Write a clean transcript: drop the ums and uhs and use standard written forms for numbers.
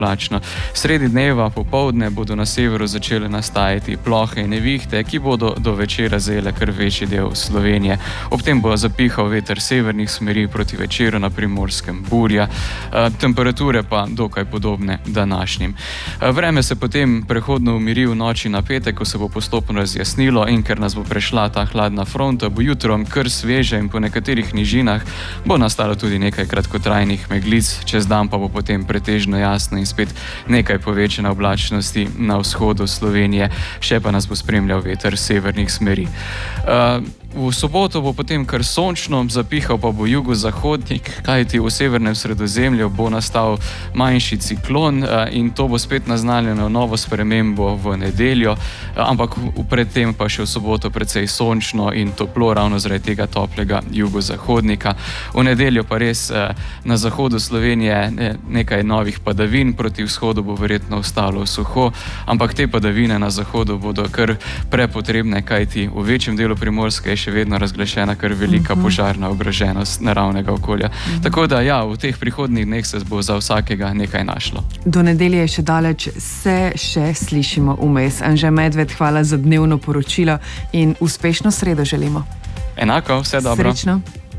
oblačno. Sredi dneva popoldne bodo na severu začele nastajati plohe in nevihte, ki bodo do večera zajele kar večji del Slovenije. Ob tem bo zapihal veter severnih smeri, proti večeru na Primorskem burja, temperature pa dokaj podobne današnjim. Vreme se potem prehodno umiri v noči na petek, ko se bo postopno razjasnilo, in ker nas bo prešla ta hladna fronta, bo jutro kar sveže in po nekaterih nižinah bo nastalo tudi nekaj kratkotrajnih meglic, čez dan pa bo potem pretežno jasno in spet nekaj povečane oblačnosti na vzhodu Slovenije, še pa nas bo spremljal veter severnih smeri. V soboto bo potem kar sončno, zapihal pa bo jugozahodnik, kajti v severnem Sredozemlju bo nastal manjši ciklon in to bo spet naznanjeno novo spremembo v nedeljo, ampak predtem pa še v soboto precej sončno in toplo ravno zaradi tega toplega jugozahodnika. V nedeljo pa res na zahodu Slovenije nekaj novih padavin, proti vzhodu bo verjetno ostalo suho, ampak te padavine na zahodu bodo kar prepotrebne, kajti v večjem delu Primorske je še vedno razglašena kar velika požarna ogroženost naravnega okolja. Tako da ja, v teh prihodnjih dneh se bo za vsakega nekaj našlo. Do nedelje je še daleč, se še slišimo vmes. Anže Medved, hvala za dnevno poročilo in uspešno sredo želimo. Enako, vse dobro. Srečno.